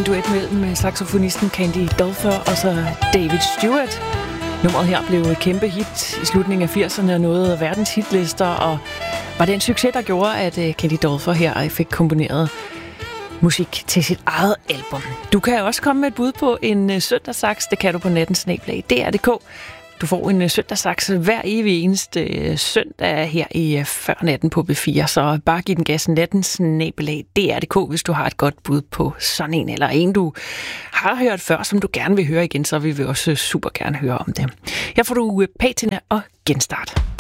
duet mellem saxofonisten Candy Dulfer og så David Stewart. Nummeret her blev et kæmpe hit i slutningen af 80'erne og nåede verdens hitlister, og var det en succes, der gjorde, at Candy Dulfer her fik komponeret musik til sit eget album. Du kan også komme med et bud på en søndagssaks. Det kan du på nattensnabel.dr.dk. Du får en søndagssaks hver evig eneste søndag her i Før Natten på B4, så bare giv den gas nattensnabel.dr.dk, hvis du har et godt bud på sådan en, eller en, du har hørt før, som du gerne vil høre igen, så vil vi også super gerne høre om det. Her får du Patina og Genstart.